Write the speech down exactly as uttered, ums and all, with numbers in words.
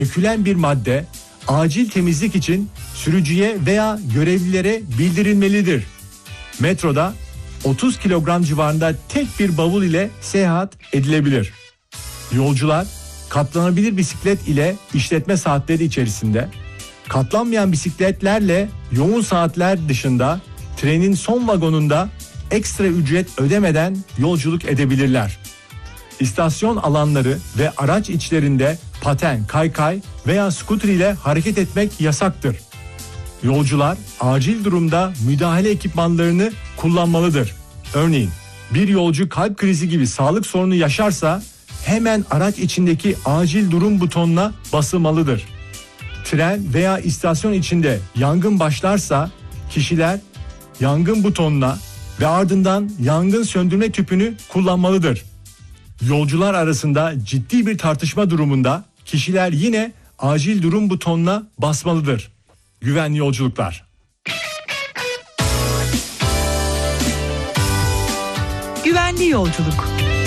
dökülen bir madde acil temizlik için sürücüye veya görevlilere bildirilmelidir. Metroda otuz kilogram civarında tek bir bavul ile seyahat edilebilir. Yolcular katlanabilir bisiklet ile işletme saatleri içerisinde, katlanmayan bisikletlerle yoğun saatler dışında trenin son vagonunda ekstra ücret ödemeden yolculuk edebilirler. İstasyon alanları ve araç içlerinde paten, kaykay veya skuter ile hareket etmek yasaktır. Yolcular acil durumda müdahale ekipmanlarını kullanmalıdır. Örneğin bir yolcu kalp krizi gibi sağlık sorunu yaşarsa hemen araç içindeki acil durum butonuna basılmalıdır. Tren veya istasyon içinde yangın başlarsa kişiler yangın butonuna ve ardından yangın söndürme tüpünü kullanmalıdır. Yolcular arasında ciddi bir tartışma durumunda kişiler yine acil durum butonuna basmalıdır. Güvenli yolculuklar. Güvenli yolculuk.